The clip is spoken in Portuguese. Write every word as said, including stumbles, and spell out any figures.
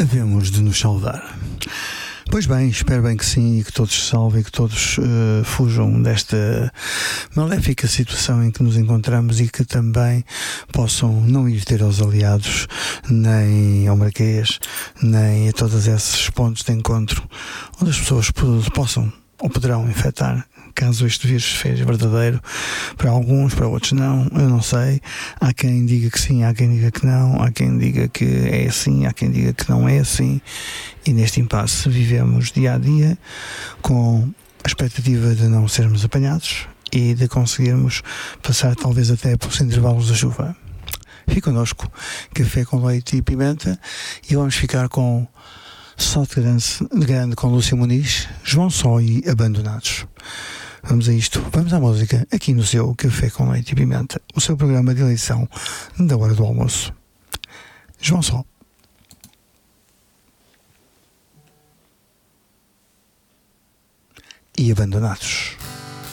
havemos de nos salvar. Pois bem, espero bem que sim, e que todos se salvem, e que todos uh, fujam desta maléfica situação em que nos encontramos, e que também possam não ir ter aos aliados, nem ao Marquês, nem a todos esses pontos de encontro onde as pessoas possam ou poderão infectar, caso este vírus seja verdadeiro. Para alguns, para outros não, eu não sei. Há quem diga que sim, há quem diga que não, há quem diga que é assim, há quem diga que não é assim, e neste impasse vivemos dia a dia com a expectativa de não sermos apanhados e de conseguirmos passar talvez até pelos intervalos da chuva. Fique connosco, café com leite e pimenta, e vamos ficar com Salto Grande, grande com Lúcia Muniz, João Só e Abandonados. Vamos a isto, vamos à música, aqui no seu Café com Leite e Pimenta, o seu programa de eleição da hora do almoço. João Só e Abandonados.